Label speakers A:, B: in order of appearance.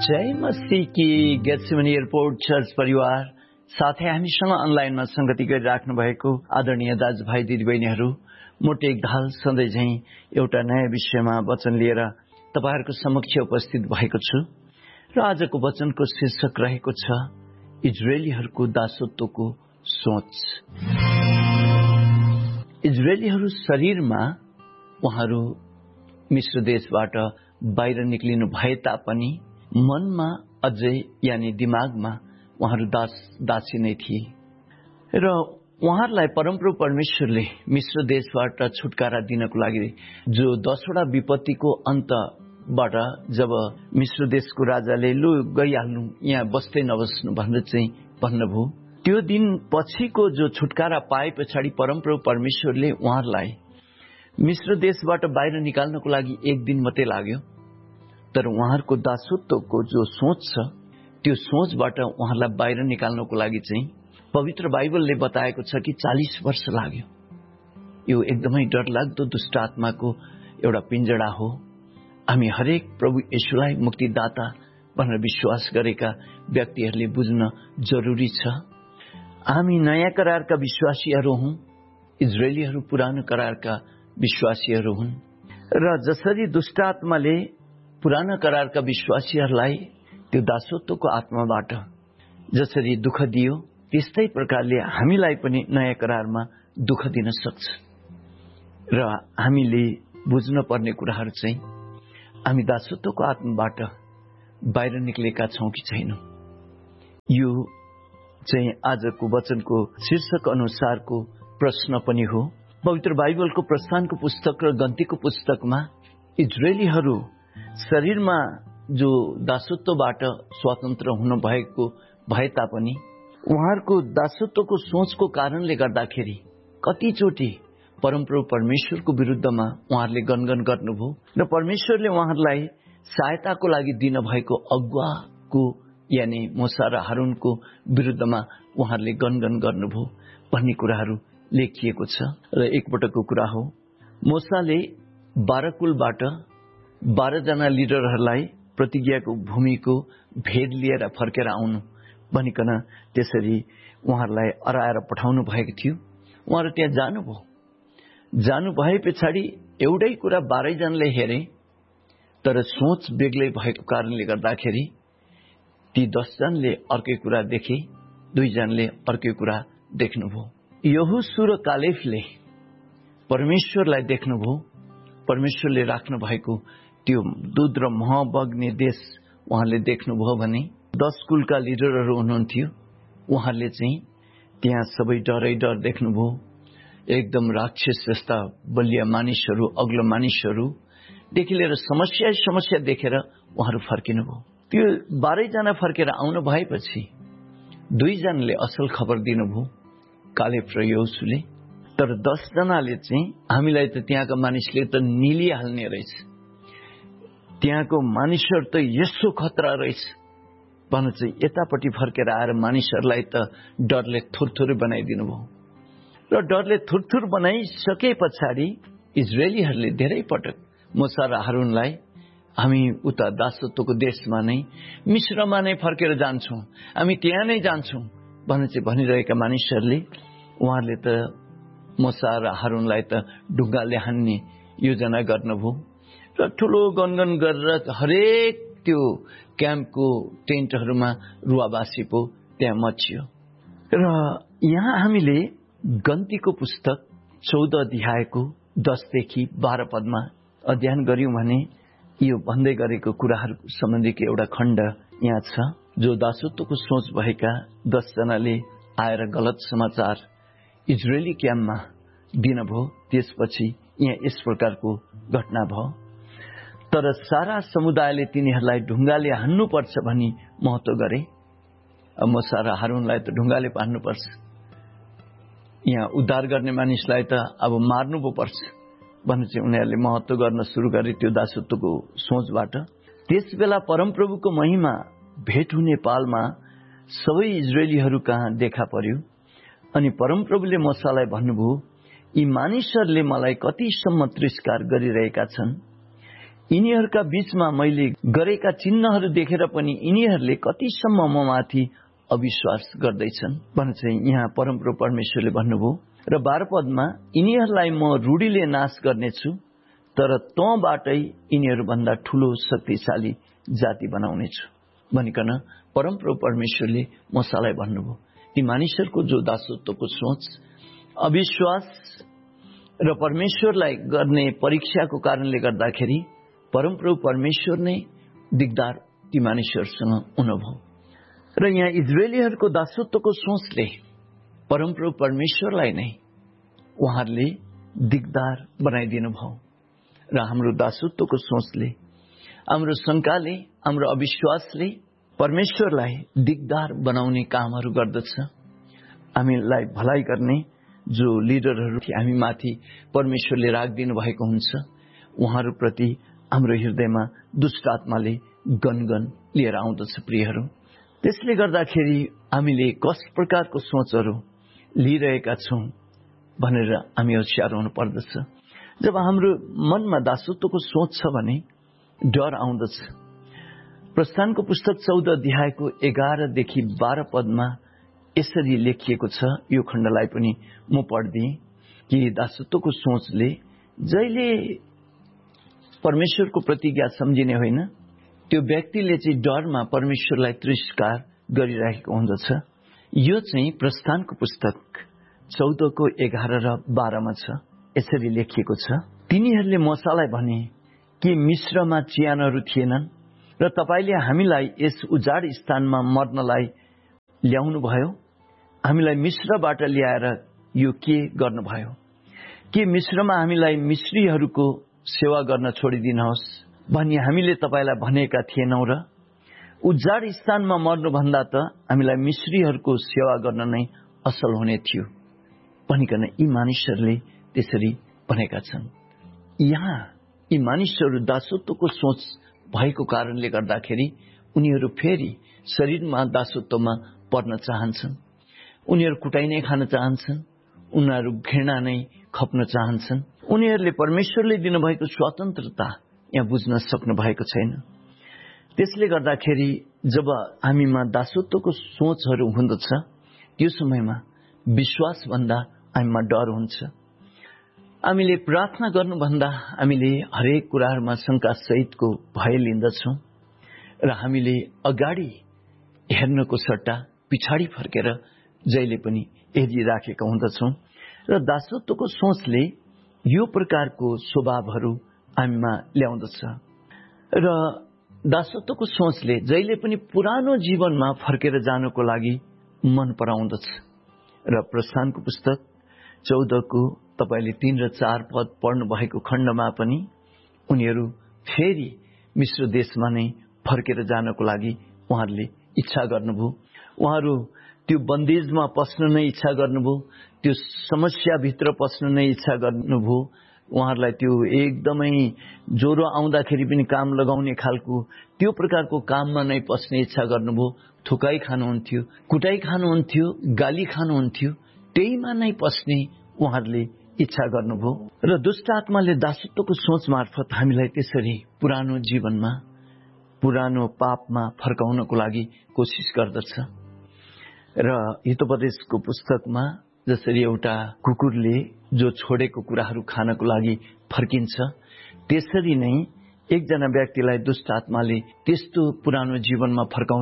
A: जय मसीह की Gethsemane airport church परिवार साथै हामीसँग अनलाइनमा संगति गरिराख्नु भएको आदरणीय दाजुभाइ दिदीबहिनीहरू म टेकदाल सधैँ झैं एउटा नयाँ विषयमा वचन लिएर तपाईहरुको समक्ष उपस्थित भएको छु र आजको वचनको शीर्षक रहेको छ इजरायलीहरूको दासत्वको सोच। इजरायलीहरू शरीरमा उहाँहरू मिश्र देशबाट बाहिर निक्लिनु भए तापनि मनमा अझै यानी दिमागमा उहाँहरू दासी नै थिए र उहाँहरूलाई परमप्रभु परमेश्वरले मिश्र देशबाट छुटकारा दिनको लागि जो 10 वटा विपत्तिको अन्तबाट जब मिश्र देशको राजाले लु गइहाल्नु यहाँ बस्दै नबस्नु भनेर चाहिँ भन्नुभयो, त्यो दिन पछिको जो छुटकारा पाए पछाडि परमप्रभु परमेश्वरले उहाँहरूलाई मिश्र देशबाट बाहिर निकाल्नको लागि एक दिन मात्रै लाग्यो, तर उहाँहरूको दासत्वको जो सोच छ त्यो सोचबाट उहाँलाई बाहिर निकाल्नको लागि चाहिँ पवित्र बाइबलले बताएको छ कि 40 वर्ष लाग्यो। यो एकदमै डरलाग्दो दुष्ट आत्माको एउटा पिंजडा हो। हामी हरेक प्रभु येशूलाई मुक्तिदाता भनेर विश्वास गरेका व्यक्तिहरूले बुझ्न जरुरी छ। हामी नयाँ करारका विश्वासीहरू हौं, इजरायलीहरू पुरानो करारका विश्वासीहरू हुन् र जसरी दुष्ट आत्माले पुरानो करारका विश्वासीहरूलाई त्यो दासत्वको आत्माबाट जसरी दुःख दियो त्यस्तै प्रकारले हामीलाई पनि नयाँ करारमा दुःख दिन सक्छ। र हामीले बुझ्न पर्ने कुराहरू चाहिँ हामी दासत्वको आत्माबाट बाहिर निक्लेका छौं कि छैनौं। यो चाहिँ आजको वचनको शीर्षक अनुसारको प्रश्न पनि हो। पवित्र बाइबलको प्रस्थानको पुस्तक र गन्तीको पुस्तकमा इजरायलीहरू शरीरमा जो दासत्वबाट स्वतन्त्र हुन भएको भए तापनि उहाँहरूको दासत्वको सोचको कारणले गर्दाखेरि कतिचोटि परमप्रभु परमेश्वरको विरुद्धमा उहाँहरूले गनगन गर्नुभयो र परमेश्वरले उहाँहरूलाई सहायताको लागि दिन भएको अगुवाको यानी मूसा र हारूनको विरुद्धमा उहाँहरूले गनगन गर्नुभयो भन्ने कुराहरू लेखिएको छ। र एकपटकको कुरा हो, मूसाले 12 कुलबाट 12 जना लिडरहरूलाई प्रतिज्ञाको भूमिको भेद लिएर फर्केर आउनु भनिकन त्यसरी उहाँहरूलाई अराएर पठाउनु भएको थियो। उहाँहरू त्यहाँ जानुभयो। जानु भए पछाडि एउटै कुरा 12 जनाले हेरे, तर सोच बेग्लै भएको कारणले गर्दाखेरि ती 10 जनाले अर्कै कुरा देखे, 2 जनाले अर्कै कुरा देख्नुभयो। यहोशू र कालेबले परमेश्वरलाई देख्नुभयो। परमेश्वरले राख्नु भएको त्यो दूध र मह बग्ने देश उहाँले देख्नुभयो भने 10 कुलका लिडरहरू हुनुहुन्थ्यो। उहाँले चाहिँ त्यहाँ सबै डरै डर देख्नुभयो। एकदम राक्षस जस्ता बलिया मानिसहरू, अग्लो मानिसहरूदेखि लिएर समस्या देखेर उहाँहरू फर्किनुभयो। त्यो 12 जना फर्केर आउनु भएपछि 2 जनाले असल खबर दिनुभयो, कालेब र यहोशूले। तर 10 जनाले चाहिँ हामीलाई त त्यहाँका मानिसले त निलिहाल्ने रहेछ, त्यहाँको मानिसहरू त यस्तो खतरा रहेछ भने चाहिँ यतापट्टि फर्केर आएर मानिसहरूलाई त डरले थुरथुर बनाइदिनु भयो। र डरले थुरथुर बनाइसके पछाडि इजरायलीहरूले धेरै पटक मूसा र हारूनलाई हामी उता दासत्वको देशमा नै मिश्रमा नै फर्केर जान्छौं, हामी त्यहाँ नै जान्छौं भने चाहिँ भनिरहेका मानिसहरूले उहाँहरूले त मूसा र हारूनलाई त ढुङ्गाले हान्ने योजना गर्नुभयो र ठूलो गनगन गरेर हरेक त्यो क्याम्पको टेन्टहरूमा रुवाबासी पो त्यहाँ मचियो। र यहाँ हामीले गन्तीको पुस्तक 14 अध्यायको 10 देखि 12 पदमा अध्ययन गर्यौं भने यो भन्दै गरेको कुराहरू सम्बन्धीको एउटा खण्ड यहाँ छ। जो दासत्वको सोच भएका 10 जनाले आएर गलत समाचार इजरायली क्याम्पमा दिनुभयो। त्यसपछि यहाँ यस प्रकारको घटना भयो। तर सारा समुदायले तिनीहरूलाई ढुङ्गाले हान्नुपर्छ भनी महत्व गरे। मूसा र हारूनलाई त ढुङ्गाले हान्नुपर्छ, यहाँ उद्धार गर्ने मानिसलाई त अब मार्नु पो पर्छ भने चाहिँ उनीहरूले महत्व गर्न सुरु गरे त्यो दासत्वको सोचबाट। त्यसबेला परमप्रभुको महिमा भेट हुने पालमा सबै इजरायलीहरू कहाँ देखा पर्यो अनि परमप्रभुले मूसालाई भन्नुभयो, यी मानिसहरूले मलाई कतिसम्म तिरस्कार गरिरहेका छन्, यिनीहरूका बीचमा मैले गरेका चिन्हहरू देखेर पनि यिनीहरूले कतिसम्म ममाथि अविश्वास गर्दैछन् भने चाहिँ यहाँ परमप्रभु परमेश्वरले भन्नुभयो। र 12 पदमा यिनीहरूलाई म रूढीले नाश गर्नेछु, तर तँबाटै यिनीहरूभन्दा ठूलो शक्तिशाली जाति बनाउनेछु भनिकन परमप्रभु परमेश्वरले मूसालाई भन्नुभयो। ती मानिसहरूको जो दासत्वको सोच, अविश्वास र परमेश्वरलाई गर्ने परीक्षाको कारणले गर्दाखेरि परमप्रभु परमेश्वर नै दिगदार ती मानिसहरूसँग हुनुभयो। र यहाँ इजरायलीहरूको दासत्वको सोचले परमप्रभु परमेश्वरलाई नै उहाँहरूले दिगदार बनाइदिनु भयो। र हाम्रो दासत्वको सोचले, हाम्रो शंकाले, हाम्रो अविश्वासले परमेश्वरलाई दिगदार बनाउने कामहरू गर्दछ। हामीलाई भलाइ गर्ने जो लिडरहरू हामी माथि परमेश्वरले राखिदिनु भएको हुन्छ, उहाँहरूप्रति हाम्रो हृदयमा दुष्ट आत्माले गनगन लिएर आउँदछ प्रियहरू। त्यसले गर्दाखेरि हामीले कस प्रकारको सोचहरू लिइरहेका छौं भनेर हामी होशियार हुनु पर्दछ। जब हाम्रो मनमा दासत्वको सोच छ भने डर आउँदछ। प्रस्थानको पुस्तक 14 अध्यायको 11 देखि 12 पदमा यसरी लेखिएको छ। यो खण्डलाई पनि म पढ्दिएँ कि दासत्वको सोचले जहिले परमेश्वरको प्रतिज्ञा सम्झिने होइन, त्यो व्यक्तिले चाहिँ डरमा परमेश्वरलाई तिरस्कार गरिरहेको हुँदछ। यो चाहिँ प्रस्थानको पुस्तक 14 को 11 र 12 मा छ। यसरी लेखिएको छ, तिनीहरूले मूसालाई भने कि मिस्रमा चिहानहरू थिएनन् र तपाईले हामीलाई यस उजाड स्थानमा मर्नलाई ल्याउनुभयो। हामीलाई मिस्रबाट ल्याएर यो के गर्नुभयो? के मिस्रमा हामीलाई मिस्रीहरूको सेवा गर्न छोडिदिनुहोस् भनी हामीले तपाईलाई भनेका थिएनौं र? उजाड स्थानमा मर्नुभन्दा त हामीलाई मिस्रीहरूको सेवा गर्न नै असल हुने थियो भनिकन यी मानिसहरूले त्यसरी भनेका छन्। यहाँ यी मानिसहरू दासत्वको सोच भएको कारणले गर्दाखेरि उनीहरू फेरि शरीरमा दासत्वमा पर्न चाहन्छन्। उनीहरू कुटाइ नै खान चाहन्छन्, उनीहरू घृणा नै खप्न चाहन्छन्। उनीहरूले परमेश्वरले दिनुभएको स्वतन्त्रता यहाँ बुझ्न सक्नु भएको छैन। त्यसले गर्दाखेरि जब हामीमा दासत्वको सोचहरू हुँदछ, त्यो समयमा विश्वास भन्दा हामीमा डर हुन्छ। हामीले प्रार्थना गर्नुभन्दा हामीले हरेक कुराहरूमा शंका सहितको भय लिन्दछौं र हामीले अगाडि हेर्नको सट्टा पिछाडी फर्केर जहिले पनि हेरिराखेका हुँदछौं। र दासत्वको सोचले यो प्रकारको स्वभावहरू हामीमा ल्याउँदछ। र दासत्वको सोचले जहिले पनि पुरानो जीवनमा फर्केर जानको लागि मन पराउँदछ। र प्रस्थानको पुस्तक 14 को तपाईले 3 र 4 पद पढ्नु भएको खण्डमा पनि उनीहरू फेरि मिश्र देशमा नै फर्केर जानको लागि उहाँहरूले इच्छा गर्नुभयो। उहाँहरू त्यो बन्देजमा पस्न नै इच्छा गर्नुभयो, त्यो समस्याभित्र पस्न नै इच्छा गर्नुभयो। उहाँहरूलाई त्यो एकदमै ज्वरो आउँदाखेरि पनि काम लगाउने खालको त्यो प्रकारको काममा नै पस्ने इच्छा गर्नुभयो। थुकाई खानुहुन्थ्यो, कुटाई खानुहुन्थ्यो, गाली खानुहुन्थ्यो, त्यहीमा नै पस्ने उहाँहरूले इच्छा गर्नुभयो। र दुष्ट आत्माले दासत्वको सोच मार्फत हामीलाई त्यसरी पुरानो जीवनमा, पुरानो पापमा फर्काउनको लागि कोसिस गर्दछ। र हितोपदेशको पुस्तकमा जसरी एउटा कुकुरले जो छोडेको कुराहरू खानको लागि फर्किन्छ, त्यसरी नै एकजना व्यक्तिलाई दुष्ट आत्माले त्यस्तो पुरानो जीवनमा फर्काउन